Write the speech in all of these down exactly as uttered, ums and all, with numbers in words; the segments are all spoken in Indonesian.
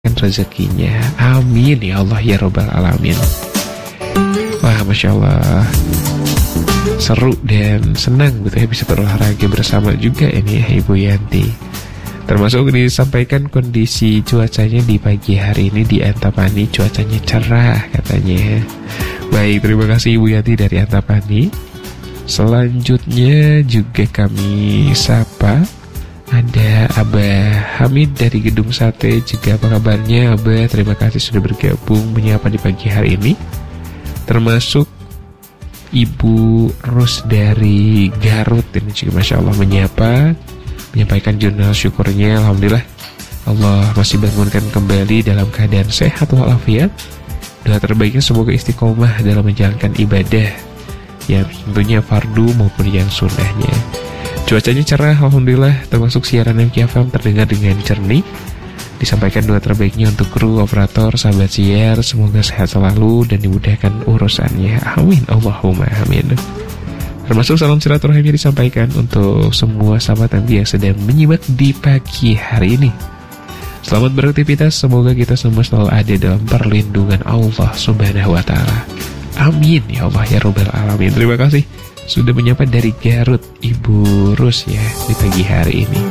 rezekinya. Amin ya Allah ya Rabbal Alamin. Wah, Masya Allah, seru dan senang gitu ya bisa berolahraga bersama juga ini ya Ibu Yanti. Termasuk disampaikan kondisi cuacanya di pagi hari ini di Antapani, cuacanya cerah katanya. Baik, terima kasih Ibu Yanti dari Antapani. Selanjutnya juga kami sapa ada Abah Hamid dari Gedung Sate. Juga apa kabarnya Abah? Terima kasih sudah bergabung menyapa di pagi hari ini. Termasuk Ibu Rus dari Garut ini juga Masya Allah menyapa, menyampaikan jurnal syukurnya. Alhamdulillah Allah masih bangunkan kembali dalam keadaan sehat walafiat. Doa terbaiknya semoga istiqomah dalam menjalankan ibadah yang tentunya fardu maupun yang sunnahnya. Cuacanya cerah Alhamdulillah, termasuk siaran M K F M terdengar dengan jernih. Disampaikan doa terbaiknya untuk kru, operator, sahabat siar, semoga sehat selalu dan dimudahkan urusannya. Amin, Allahumma amin. Termasuk salam silaturahimnya disampaikan untuk semua sahabat M K yang sedang menyimak di pagi hari ini. Selamat beraktivitas, semoga kita semua selalu ada dalam perlindungan Allah Subhanahu wa Ta'ala. Amin ya Allah ya Rabbal Alamin. Terima kasih sudah menyapa dari Garut Ibu Rus ya di pagi hari ini.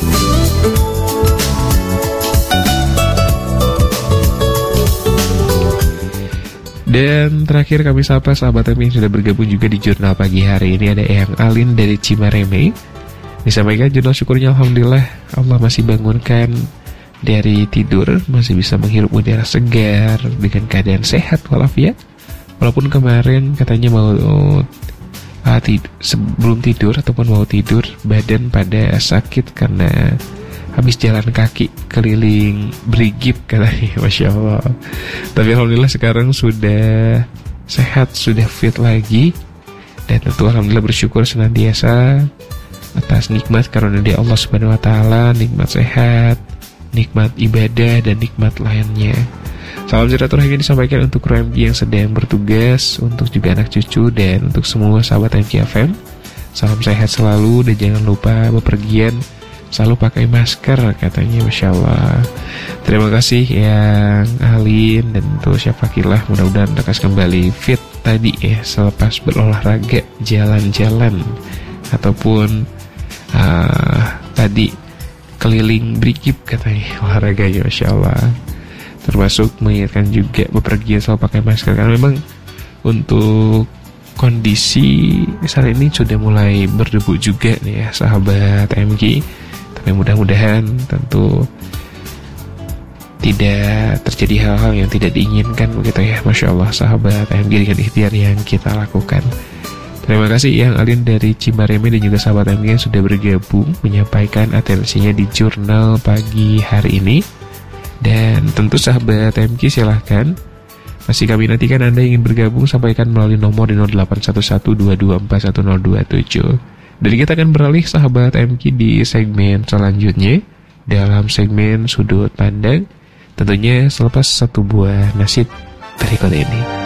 Dan terakhir kami sapa sahabat kami yang sudah bergabung juga di jurnal pagi hari ini. Ada Eyang Alin dari Cimareme. Disampaikan jurnal syukurnya Alhamdulillah Allah masih bangunkan dari tidur, masih bisa menghirup udara segar dengan keadaan sehat walafiat. Walaupun kemarin katanya mau uh, tid- sebelum tidur ataupun mau tidur badan pada sakit karena habis jalan kaki keliling Brigip katanya. Masya Allah. Tapi Alhamdulillah sekarang sudah sehat, sudah fit lagi. Dan tentu Alhamdulillah bersyukur senantiasa atas nikmat karunia Allah Subhanahu wa Ta'ala, nikmat sehat, nikmat ibadah dan nikmat lainnya. Salam silaturahmi disampaikan untuk kru M K yang sedang bertugas, untuk juga anak cucu dan untuk semua sahabat M K F M. Salam sehat selalu dan jangan lupa bepergian selalu pakai masker katanya. Masya Allah. Terima kasih yang Alin dan untuk Syafakilah, mudah-mudahan lekas kembali fit tadi ya selepas berolahraga, jalan-jalan ataupun uh, tadi keliling Brigip katanya olahraganya. Masya Allah. Termasuk mengingatkan juga bepergian selalu pakai masker, karena memang untuk kondisi saat ini sudah mulai berdebu juga nih ya sahabat M K. Tapi mudah-mudahan tentu tidak terjadi hal-hal yang tidak diinginkan begitu ya. Masya Allah sahabat M K dengan ikhtiar yang kita lakukan. Terima kasih yang Alin dari Cimareme dan juga sahabat M K yang sudah bergabung menyampaikan atensinya di jurnal pagi hari ini. Dan tentu sahabat M K silahkan, masih kami nantikan Anda ingin bergabung, sampaikan melalui nomor di nol delapan satu satu dua dua empat satu nol dua tujuh. Dan kita akan beralih sahabat M K di segmen selanjutnya dalam segmen Sudut Pandang, tentunya selepas satu buah nasib berikut ini.